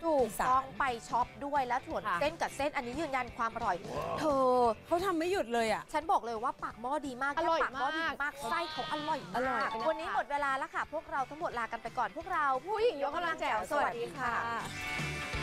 ถูกต้องไปช็อปด้วยแล้วส่วนเส้นกับเส้นอันนี้ยืนยันความอร่อยเธอเขาทำไม่หยุดเลยอ่ะฉันบอกเลยว่าปากหม้อดีมากอร่อยมากไส้เขาอร่อยมากวันนี้หมดเวลาแล้วค่ะพวกเราทั้งหมดลากันไปก่อนพวกเราผู้หญิงยกกำลังแจ๋วสวัสดีค่ะ